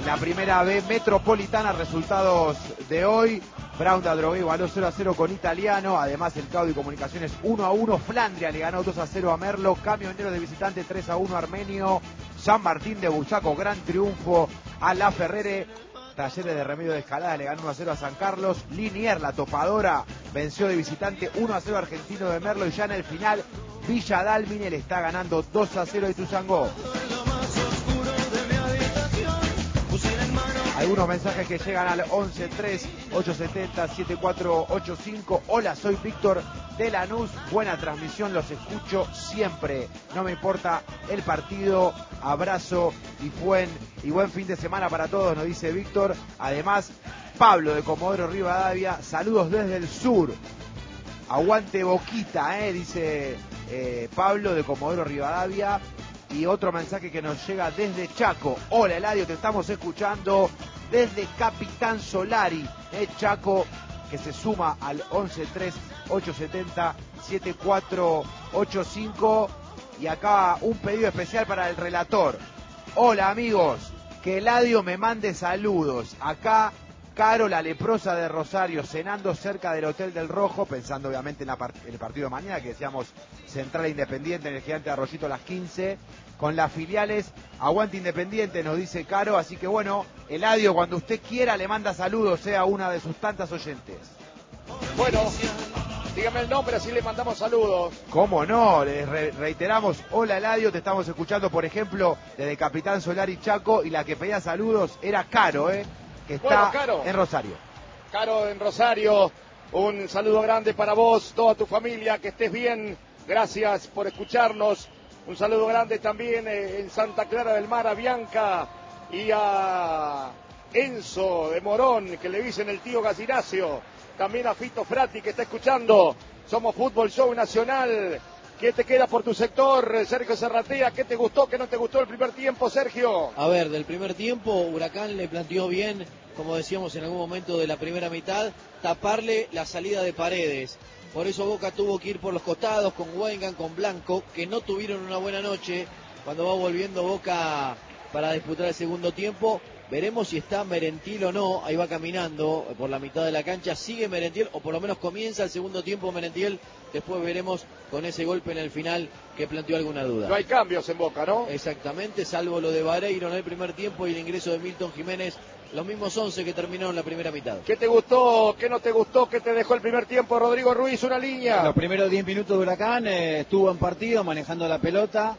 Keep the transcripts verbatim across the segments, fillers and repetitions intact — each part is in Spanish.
La primera B metropolitana, resultados de hoy. Brown de Adrogué ganó cero a cero con Italiano. Además, el Caudi Comunicaciones uno a uno. Flandria le ganó dos a cero a Merlo. Camionero de visitante tres a uno Armenio. San Martín de Bursaco, gran triunfo a La Ferrere. Talleres de Remedio de Escalada le ganó uno a cero a San Carlos. Linier, la topadora, venció de visitante uno a cero a Argentino de Merlo. Y ya en el final, Villa Dálmine le está ganando dos a cero a Ituzaingó. Algunos mensajes que llegan al once tres ocho siete cero siete cuatro ocho cinco. Hola, soy Víctor de Lanús. Buena transmisión, los escucho siempre. No me importa el partido. Abrazo y buen, y buen fin de semana para todos, nos dice Víctor. Además, Pablo de Comodoro Rivadavia. Saludos desde el sur. Aguante Boquita, eh, dice eh, Pablo de Comodoro Rivadavia. Y otro mensaje que nos llega desde Chaco. Hola Eladio, te estamos escuchando desde Capitán Solari, eh, Chaco, que se suma al once tres ocho siete cero siete cuatro ocho cinco. Y acá un pedido especial para el relator. Hola amigos, que Eladio me mande saludos. Acá Caro, la leprosa de Rosario, cenando cerca del Hotel del Rojo, pensando obviamente en, la part- en el partido de mañana, que decíamos Central Independiente en el Gigante de Arroyito a las quince, con las filiales. Aguante Independiente, nos dice Caro. Así que bueno, Eladio, cuando usted quiera le manda saludos, sea una de sus tantas oyentes. Bueno, dígame el nombre, así le mandamos saludos. ¿Cómo no? Les re- reiteramos, hola Eladio, te estamos escuchando, por ejemplo, desde Capitán Solari Chaco, y la que pedía saludos era Caro, ¿eh? Que está Bueno, Caro, en Rosario. Caro en Rosario, un saludo grande para vos, toda tu familia, que estés bien, gracias por escucharnos. Un saludo grande también eh, en Santa Clara del Mar a Bianca y a Enzo de Morón, que le dicen el tío Gallinacio. También a Fito Frati, que está escuchando. Somos Fútbol Show Nacional. ¿Qué te queda por tu sector, Sergio Serratea? ¿Qué te gustó, qué no te gustó el primer tiempo, Sergio? A ver, del primer tiempo, Huracán le planteó bien, como decíamos en algún momento de la primera mitad, taparle la salida de Paredes. Por eso Boca tuvo que ir por los costados con Weingart, con Blanco, que no tuvieron una buena noche. Cuando va volviendo Boca para disputar el segundo tiempo, veremos si está Merentiel o no. Ahí va caminando por la mitad de la cancha. Sigue Merentiel, o por lo menos comienza el segundo tiempo Merentiel. Después veremos con ese golpe en el final que planteó alguna duda. No hay cambios en Boca, ¿no? Exactamente, salvo lo de Vareiro en el primer tiempo y el ingreso de Milton Jiménez. Los mismos once que terminaron la primera mitad. ¿Qué te gustó, qué no te gustó, qué te dejó el primer tiempo, Rodrigo Ruiz? Una línea. Los primeros diez minutos de Huracán eh, estuvo en partido, manejando la pelota.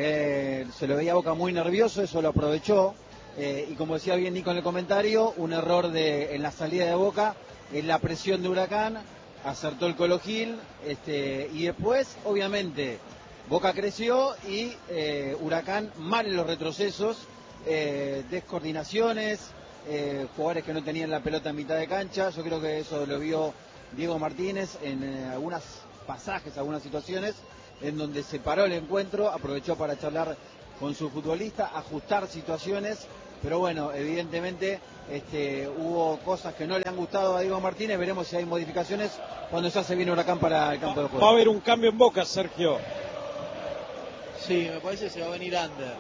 Eh, se lo veía a Boca muy nervioso, eso lo aprovechó. Eh, y como decía bien Nico en el comentario, un error de, en la salida de Boca, en la presión de Huracán, acertó el Colo Gil, este, y después, obviamente, Boca creció y eh, Huracán mal en los retrocesos, eh, descoordinaciones, eh, jugadores que no tenían la pelota en mitad de cancha. Yo creo que eso lo vio Diego Martínez en eh, algunos pasajes, algunas situaciones, en donde se paró el encuentro, aprovechó para charlar con su futbolista, ajustar situaciones, pero bueno, evidentemente este, hubo cosas que no le han gustado a Diego Martínez. Veremos si hay modificaciones cuando se hace bien Huracán para el campo de juego. Va a haber un cambio en Boca, Sergio. Sí, me parece que se va a venir Ander.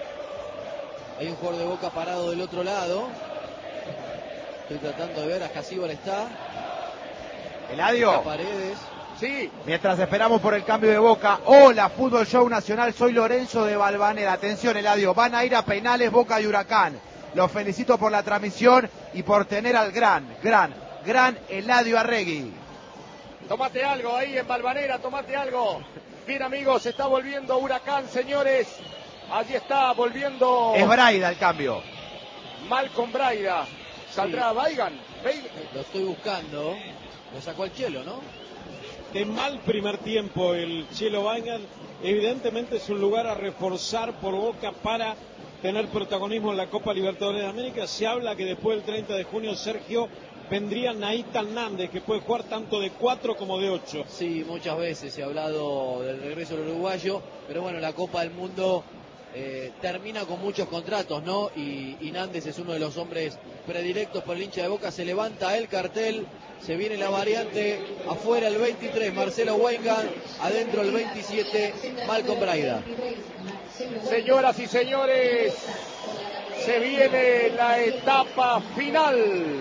Hay un jugador de Boca parado del otro lado. Estoy tratando de ver, Ascasíbar está. Eladio. Está Paredes. Sí. Mientras esperamos por el cambio de Boca. Hola, Fútbol Show Nacional, soy Lorenzo de Valvanera. Atención, Eladio, van a ir a penales Boca y Huracán. Los felicito por la transmisión y por tener al gran, gran, gran Eladio Arregui. Tomate algo ahí en Valvanera, tomate algo. Bien, amigos, se está volviendo Huracán, señores. Allí está volviendo. Es Braida el cambio. Malcolm Braida. ¿Saldrá sí. Weingart? Lo estoy buscando. Lo sacó el Chelo, ¿no? De mal primer tiempo el Chelo Weingart. Evidentemente es un lugar a reforzar por Boca para tener protagonismo en la Copa Libertadores de América. Se habla que después del treinta de junio, Sergio, vendría Naita Hernández, que puede jugar tanto de cuatro como de ocho. Sí, muchas veces se ha hablado del regreso del uruguayo, pero bueno, la Copa del Mundo eh, termina con muchos contratos, ¿no? Y, y Nández es uno de los hombres predilectos por el hincha de Boca. Se levanta el cartel, se viene la variante, afuera el veintitrés, Marcelo Weingart, adentro el veintisiete, Malcolm Braida. Señoras y señores, Se viene la etapa final.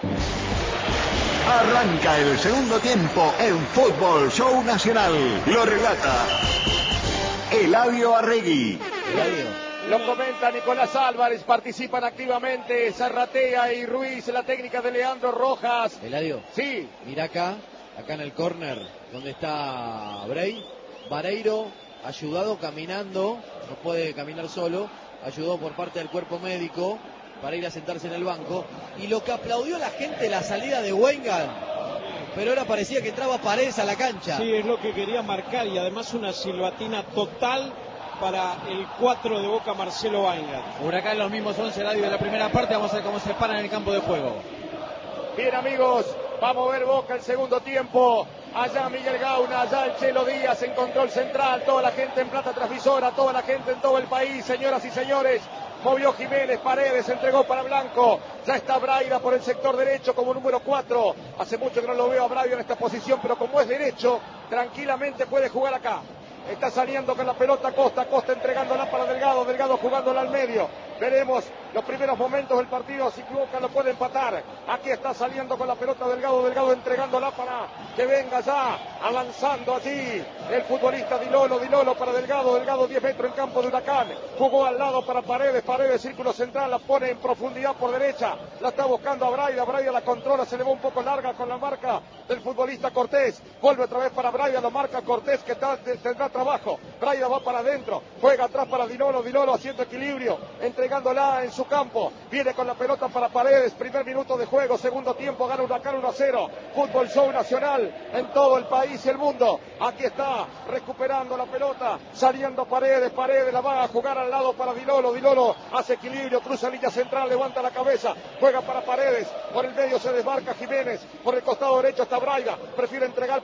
Arranca el segundo tiempo en Fútbol Show Nacional. Lo relata Eladio Arregui. Eladio. Lo comenta Nicolás Álvarez, participan activamente Zarratea y Ruiz, la técnica de Leandro Rojas. Eladio. Sí. Mira acá, acá en el córner, donde está Bray. Vareiro, ayudado caminando, no puede caminar solo, ayudado por parte del cuerpo médico para ir a sentarse en el banco. Y lo que aplaudió la gente, la salida de Weingart, pero ahora parecía que entraba Paredes a la cancha. Sí, es lo que quería marcar, y además una silbatina total para el cuatro de Boca, Marcelo Weingart. Huracán los mismos once, radio de la primera parte. Vamos a ver cómo se paran en el campo de juego. Bien, amigos, vamos a ver Boca el segundo tiempo. Allá Miguel Gauna, allá el Chelo Díaz en control central, toda la gente en plata transmisora, toda la gente en todo el país, señoras y señores. Movió Jiménez, Paredes, entregó para Blanco. Ya está Braida por el sector derecho como número cuatro. Hace mucho que no lo veo a Braida en esta posición, pero como es derecho, tranquilamente puede jugar acá. Está saliendo con la pelota Costa, Costa entregándola para Delgado, Delgado jugándola al medio. Veremos los primeros momentos del partido, si Boca lo puede empatar. Aquí está saliendo con la pelota Delgado, Delgado entregándola para que venga ya, avanzando allí el futbolista Dilolo, Dilolo para Delgado, Delgado diez metros en campo de Huracán. Jugó al lado para Paredes, Paredes círculo central, la pone en profundidad por derecha. La está buscando a Braida, Braida la controla, se le va un poco larga con la marca del futbolista Cortés. Vuelve otra vez para Braida, lo marca Cortés que está, tendrá trabajo. Braida va para adentro, juega atrás para Dilolo, Dilolo haciendo equilibrio, entregándola en su campo. Viene con la pelota para Paredes, primer minuto de juego, segundo tiempo, gana Huracán uno a cero. Fútbol Show Nacional en todo el país y el mundo. Aquí está, recuperando la pelota, saliendo Paredes, Paredes la va a jugar al lado para Dilolo, Dilolo hace equilibrio, cruza línea central, levanta la cabeza, juega para Paredes, por el medio se desmarca Jiménez, por el costado derecho está Braida, prefiere entregar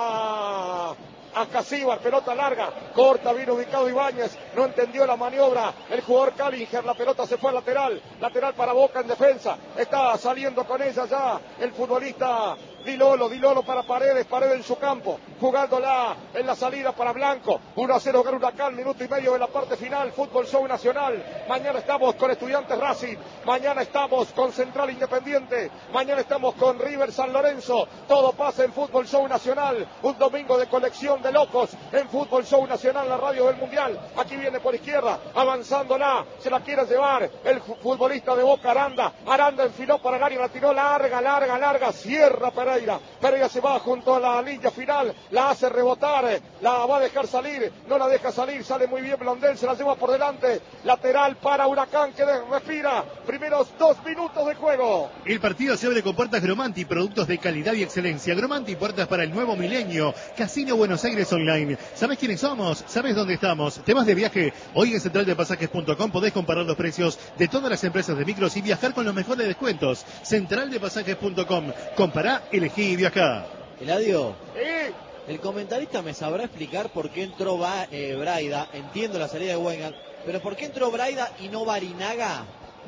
para a Casíbar, pelota larga, corta, bien ubicado Ibáñez, no entendió la maniobra, el jugador Callinger, la pelota se fue al lateral, lateral para Boca en defensa, está saliendo con ella ya el futbolista Dilolo, Dilolo para Paredes, Paredes en su campo, jugándola en la salida para Blanco, uno a cero gana Huracán, minuto y medio de la parte final, Fútbol Show Nacional. Mañana estamos con Estudiantes Racing, mañana estamos con Central Independiente, mañana estamos con River San Lorenzo, todo pasa en Fútbol Show Nacional, un domingo de colección de locos en Fútbol Show Nacional, la radio del Mundial. Aquí viene por izquierda, avanzándola, se la quiere llevar el futbolista de Boca, Aranda, Aranda enfiló para el área, la tiró larga, larga, larga, cierra Pereira, Pereira se va junto a la línea final, la hace rebotar, la va a dejar salir, no la deja salir, sale muy bien Blondel, se la lleva por delante, lateral para Huracán que respira, primeros dos minutos de juego. El partido se abre con puertas Gromanti, productos de calidad y excelencia. Gromanti, puertas para el nuevo milenio. Casino Buenos Aires Online. ¿Sabés quiénes somos? ¿Sabés dónde estamos? ¿Te vas de viaje? Hoy en central de pasajes punto com podés comparar los precios de todas las empresas de micros y viajar con los mejores descuentos. central de pasajes punto com. Compará, elegí y viajá. Eladio. Sí. El comentarista me sabrá explicar por qué entró ba, eh, Braida. Entiendo la salida de Weingart, pero ¿por qué entró Braida y no Barinaga?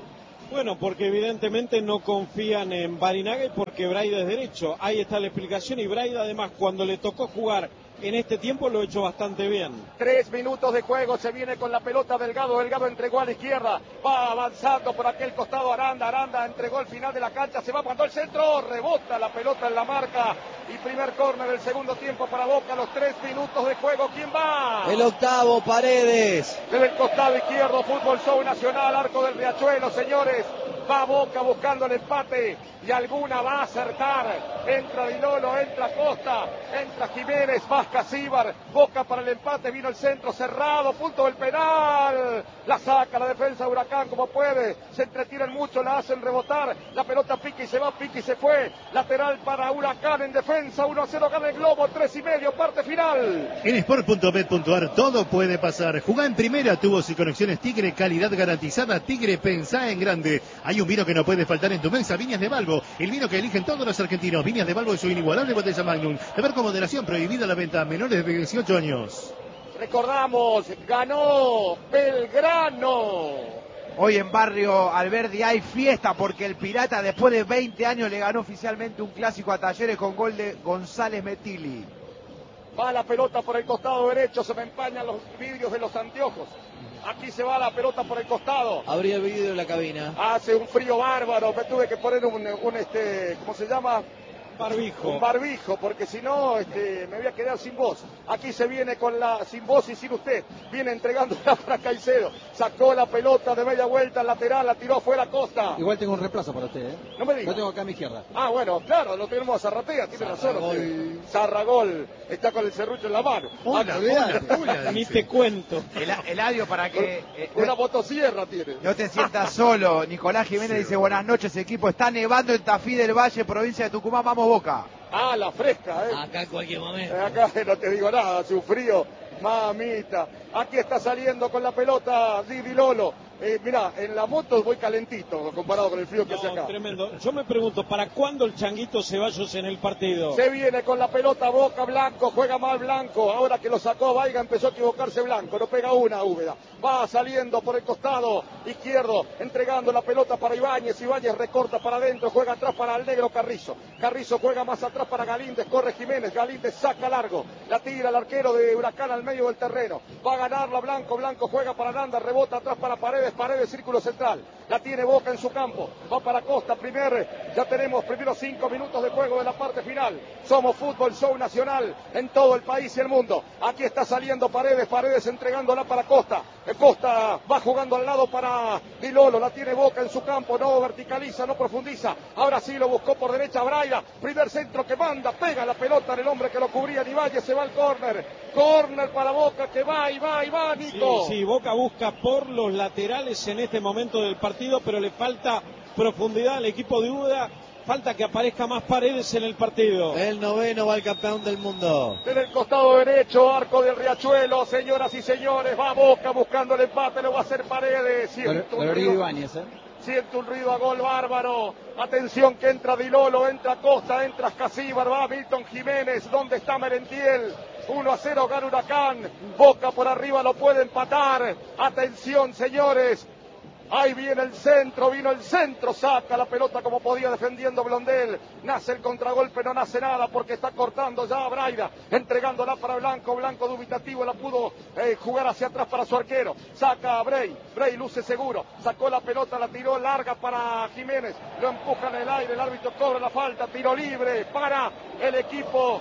Bueno, porque evidentemente no confían en Barinaga y porque Braida es derecho. Ahí está la explicación, y Braida además cuando le tocó jugar en este tiempo lo ha hecho bastante bien. Tres minutos de juego, se viene con la pelota Delgado, Delgado entregó a la izquierda, va avanzando por aquel costado Aranda, Aranda entregó al final de la cancha, se va mandó el centro, rebota la pelota en la marca y primer córner del segundo tiempo para Boca, los tres minutos de juego, ¿quién va? El octavo, Paredes. Desde el costado izquierdo, Fútbol Show Nacional, Arco del Riachuelo, señores, va Boca buscando el empate y alguna va a acertar, entra Dilolo, entra Costa, entra Jiménez, va Casíbar, Boca para el empate, vino el centro cerrado, punto del penal, la saca la defensa de Huracán como puede, se entretiran mucho, la hacen rebotar, la pelota pica y se va, pica y se fue, lateral para Huracán en defensa, uno a cero gana el Globo, tres y medio, parte final. En sport punto bet punto ar todo puede pasar. Jugá en primera, tubos y conexiones Tigre, calidad garantizada. Tigre, pensá en grande. Hay un vino que no puede faltar en tu mesa, Viñas de Balbo, el vino que eligen todos los argentinos. Viñas de Balbo es su inigualable botella Magnum. Beber con moderación, prohibida la venta a menores de dieciocho años. Recordamos, ganó Belgrano. Hoy en Barrio Alberdi hay fiesta porque el Pirata después de veinte años le ganó oficialmente un clásico a Talleres con gol de González Metili. Va la pelota por el costado derecho, se me empañan los vidrios de los anteojos. Aquí se va la pelota por el costado. Abrí el vidrio de la cabina. Hace un frío bárbaro, me tuve que poner un, un este, ¿cómo se llama? Barbijo. Un barbijo, porque si no este, me voy a quedar sin voz. Aquí se viene con la sin voz y sin usted. Viene entregándola para Caicedo. Sacó la pelota de media vuelta al lateral, la tiró fuera Costa. Igual tengo un reemplazo para usted, ¿eh? No me diga. Lo tengo acá a mi izquierda. Ah, bueno, claro, lo tenemos a Zarratea, tiene razón. Zarragol. Zarragol está con el serrucho en la mano. Hola, Ah, hola, hola, Ni dice. te cuento. El, Eladio, para que eh, Una no, motosierra tiene. no te sientas solo. Nicolás Jiménez dice, buenas noches, equipo. Está nevando en Tafí del Valle, provincia de Tucumán. Vamos, Boca. Ah, la fresca, ¿eh? Acá en cualquier momento. Eh, Acá no te digo nada, hace un frío, mamita. Aquí está saliendo con la pelota Didi Lolo. Eh, mirá, en la moto voy calentito comparado con el frío que hace No, acá. tremendo. Yo me pregunto, ¿para cuándo el Changuito Ceballos en el partido? Se viene con la pelota Boca, Blanco, juega mal Blanco. Ahora que lo sacó Vaiga empezó a equivocarse Blanco, no pega una Úbeda. Va saliendo por el costado izquierdo, entregando la pelota para Ibáñez. Ibáñez recorta para adentro, juega atrás para el negro Carrizo. Carrizo juega más atrás para Galíndez, corre Jiménez. Galíndez saca largo, la tira el arquero de Huracán al medio del terreno. Va a ganarla Blanco, Blanco juega para Aranda, rebota atrás para Paredes, Paredes, círculo central. La tiene Boca en su campo, va para Costa, primer, ya tenemos primeros cinco minutos de juego de la parte final. Somos Fútbol Show Nacional en todo el país y el mundo. Aquí está saliendo Paredes, Paredes entregándola para Costa. Costa va jugando al lado para Di Lolo, la tiene Boca en su campo, no verticaliza, no profundiza. Ahora sí lo buscó por derecha Braida, primer centro que manda, pega la pelota en el hombre que lo cubría, Nivalle, se va al córner. Córner para Boca que va y va y va, Nico. Sí, sí, Boca busca por los laterales en este momento del partido, pero le falta profundidad al equipo de Úbeda. Falta que aparezca más Paredes en el partido. El noveno va el campeón del mundo. En el costado derecho, arco del Riachuelo, señoras y señores, va Boca buscando el empate, lo va a hacer Paredes. Siento un Rodrigo ruido, Ibáñez, ¿eh? siento un ruido a gol bárbaro. Atención que entra Di Lolo, entra Costa, entra Casíbar, va Milton Jiménez, ¿dónde está Merentiel? uno a cero gana Huracán, Boca por arriba lo puede empatar. Atención señores. Ahí viene el centro, vino el centro, saca la pelota como podía defendiendo Blondel. Nace el contragolpe, no nace nada porque está cortando ya a Braida, entregándola para Blanco, Blanco dubitativo, la pudo eh, jugar hacia atrás para su arquero. Saca a Brey, Brey luce seguro, sacó la pelota, la tiró larga para Jiménez, lo empuja en el aire, el árbitro cobra la falta, tiro libre para el equipo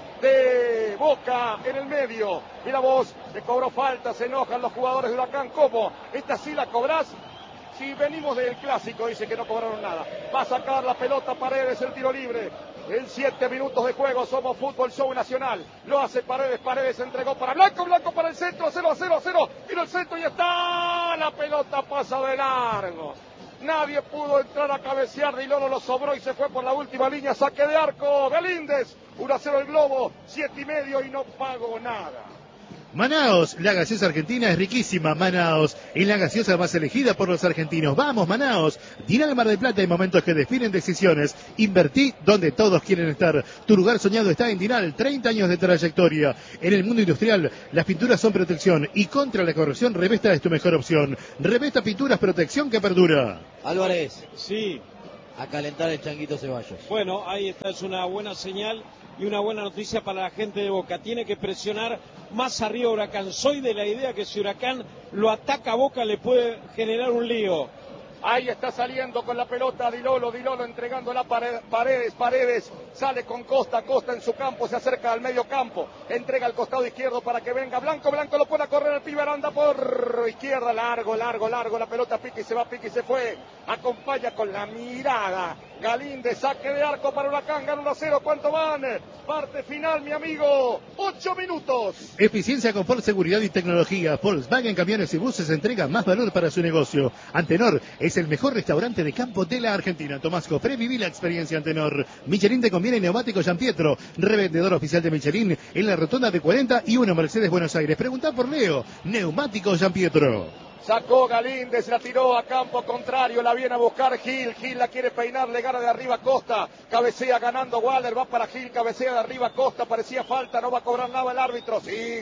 de Boca en el medio. Mira vos, le cobró falta, se enojan los jugadores de Huracán, ¿cómo? Esta sí la cobrás. Si venimos del clásico, dice que no cobraron nada. Va a sacar la pelota Paredes, el tiro libre. En siete minutos de juego somos Fútbol Show Nacional. Lo hace Paredes, Paredes entregó para Blanco, Blanco para el centro, cero a cero a cero. Vino el centro y está. La pelota pasa de largo. Nadie pudo entrar a cabecear, Di Lolo lo sobró y se fue por la última línea. Saque de arco, Galíndez. uno a cero el Globo, siete y medio y no pago nada. Manaos, la gaseosa argentina es riquísima. Manaos es la gaseosa más elegida por los argentinos. Vamos, Manaos. Dinal Mar del Plata, hay momentos que definen decisiones. Invertí donde todos quieren estar. Tu lugar soñado está en Dinal, treinta años de trayectoria. En el mundo industrial, las pinturas son protección y contra la corrosión, Revesta es tu mejor opción. Revesta Pinturas, protección que perdura. Álvarez, Sí, a calentar el Changuito Ceballos. bueno, ahí está, es una buena señal y una buena noticia para la gente de Boca. Tiene que presionar más arriba Huracán. Soy de la idea que si Huracán lo ataca a Boca le puede generar un lío. Ahí está saliendo con la pelota Di Lolo, Di Lolo entregándola para Paredes, Paredes sale con Costa, Costa en su campo, se acerca al medio campo, entrega al costado izquierdo para que venga Blanco, Blanco lo pone a correr el pibe Aranda por izquierda, largo, largo, largo, la pelota pica y se va, pica y se fue, acompaña con la mirada, Galíndez, saque de arco para Huracán, gana uno a cero, ¿cuánto van? Parte final, mi amigo, ocho minutos. Eficiencia, confort, seguridad y tecnología. Volkswagen Camiones y Buses entrega más valor para su negocio. Antenor es el mejor restaurante de campo de la Argentina. Tomás Cofré, viví la experiencia Antenor. Michelin te conviene neumático Giampietro, revendedor oficial de Michelin en la rotonda de cuarenta y uno Mercedes Buenos Aires. Preguntá por Leo, neumático Giampietro. Sacó Galíndez, la tiró a campo contrario, la viene a buscar Gil, Gil la quiere peinar, le gana de arriba Costa, cabecea ganando Waller, va para Gil, cabecea de arriba Costa, parecía falta, no va a cobrar nada el árbitro, siga,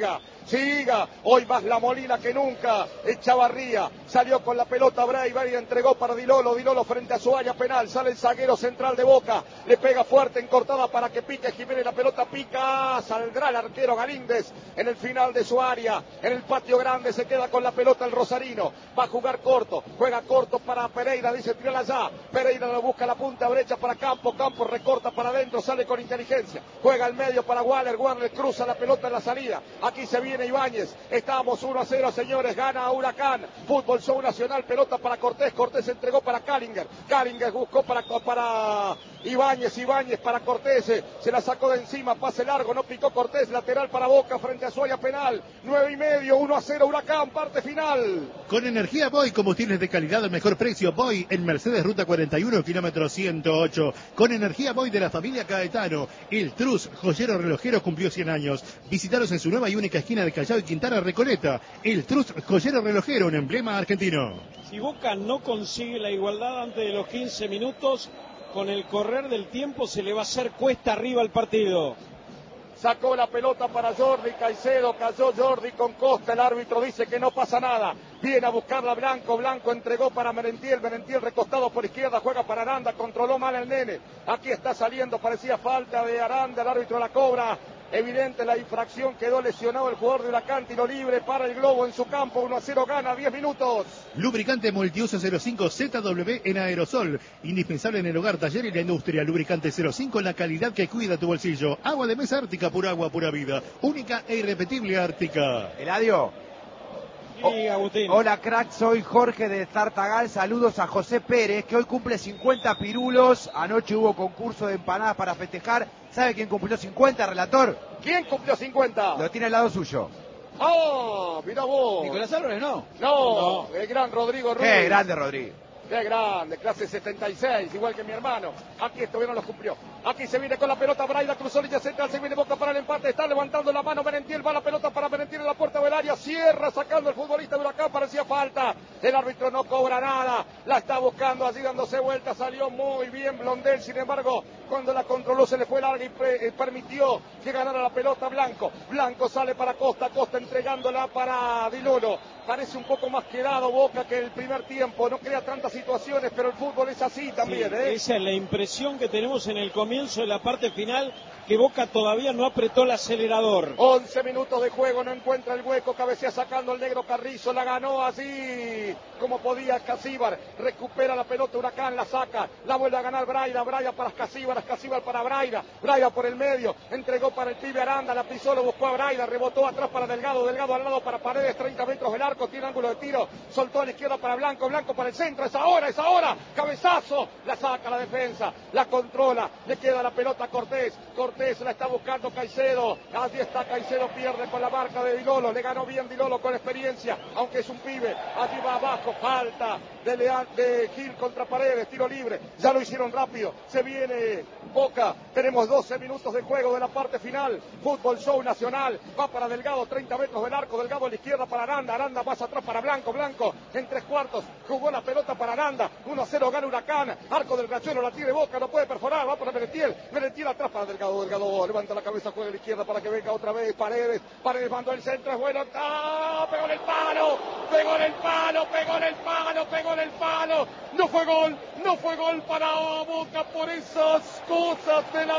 siga, hoy más La Molina que nunca, Echavarría, salió con la pelota Braida y entregó para Dilolo, Dilolo frente a su área penal, sale el zaguero central de Boca, le pega fuerte en cortada para que pique Jiménez, la pelota pica, saldrá el arquero Galíndez en el final de su área, en el patio grande se queda con la pelota el rosarino, va a jugar corto, juega corto para Pereira, dice tirala allá, Pereira lo busca la punta derecha para Campo, Campo recorta para adentro, sale con inteligencia, juega al medio para Waller, Waller cruza la pelota en la salida, aquí se viene Ibáñez, estamos uno a cero señores, gana Huracán, Fútbol Show Nacional, pelota para Cortés, Cortés entregó para Callinger, Callinger buscó para, para Ibáñez, Ibáñez para Cortés, se la sacó de encima, pase largo, no picó Cortés, lateral para Boca frente a su área penal, nueve y medio, uno a cero Huracán, parte final. Con energía Boy, combustibles de calidad al mejor precio, Boy en Mercedes Ruta cuarenta y uno, kilómetro ciento ocho. Con energía Boy de la familia Caetano, el Trus, joyero relojero, cumplió cien años. Visitaros en su nueva y única esquina de Callao y Quintana Recoleta. El Trus, joyero relojero, un emblema argentino. Si Boca no consigue la igualdad antes de los quince minutos, con el correr del tiempo se le va a hacer cuesta arriba al partido. Sacó la pelota para Jordi Caicedo, cayó Jordi con Costa, el árbitro dice que no pasa nada, viene a buscarla Blanco, Blanco entregó para Merentiel, Merentiel recostado por izquierda, juega para Aranda, controló mal el nene, aquí está saliendo, parecía falta de Aranda, el árbitro la cobra, evidente la infracción, quedó lesionado el jugador de Huracán, tiro libre para el Globo en su campo, uno a cero gana, diez minutos. Lubricante multiuso cero cinco Z W en aerosol, indispensable en el hogar, taller y la industria. Lubricante cero cinco en la calidad que cuida tu bolsillo. Agua de mesa Ártica, pura agua, pura vida. Única e irrepetible Ártica. Eladio. Sí, Agustín. Hola crack, soy Jorge de Tartagal, saludos a José Pérez, que hoy cumple cincuenta pirulos, anoche hubo concurso de empanadas para festejar, ¿sabe quién cumplió cincuenta, relator? ¿Quién cumplió cincuenta? Lo tiene al lado suyo. ¡Oh! Mirá vos. Nicolás Álvarez no. No, no, el gran Rodrigo Ruiz. Qué grande Rodrigo. Qué grande, clase setenta y seis, igual que mi hermano. Aquí todavía no lo cumplió. Aquí se viene con la pelota Braida, cruzó línea central, se viene Boca para el empate, está levantando la mano Merentiel, va la pelota para Merentiel en la puerta del área, cierra sacando el futbolista de Huracán, parecía falta. El árbitro no cobra nada, la está buscando allí dándose vuelta, salió muy bien Blondel, sin embargo, cuando la controló se le fue larga y pre- eh, permitió que ganara la pelota Blanco. Blanco sale para Costa, Costa entregándola para Dilolo. Parece un poco más quedado Boca que el primer tiempo, no crea tantas situaciones, pero el fútbol es así también, Sí, ¿eh? esa es la impresión que tenemos en el comienzo de la parte final, que Boca todavía no apretó el acelerador. once minutos de juego, no encuentra el hueco, cabecea sacando el negro Carrizo, la ganó así como podía Casíbar, recupera la pelota Huracán, la saca, la vuelve a ganar Braida, Braida para Casíbar, Casíbar para Braida, Braida por el medio, entregó para el pibe Aranda, la pisó, lo buscó a Braida, rebotó atrás para Delgado, Delgado al lado para Paredes, treinta metros del arco, tiene ángulo de tiro, soltó a la izquierda para Blanco, Blanco para el centro, es ahora, es ahora, cabezazo, la saca la defensa, la controla, le queda la pelota a Cortés, Cortés la está buscando Caicedo, allí está Caicedo, pierde con la marca de Dilolo, le ganó bien Dilolo con experiencia, aunque es un pibe, allí va abajo, falta de, Leal, de Gil contra Paredes, tiro libre, ya lo hicieron rápido, se viene Boca, tenemos doce minutos de juego de la parte final, Fútbol Show Nacional, va para Delgado, treinta metros del arco, Delgado a la izquierda para Aranda, Aranda más atrás para Blanco, Blanco en tres cuartos, jugó la pelota para Aranda, uno a cero gana Huracán, arco del Grachuelo, la tiene Boca, no puede perforar, va para Merentiel, Merentiel atrás para Delgado, Delgado levanta la cabeza, juega a la izquierda para que venga otra vez Paredes, Paredes mandó el centro, es bueno, ¡ah! Pegó en el palo, pegó en el palo, pegó en el palo, pegó en el palo, no fue gol, no fue gol para Boca por esas cosas de la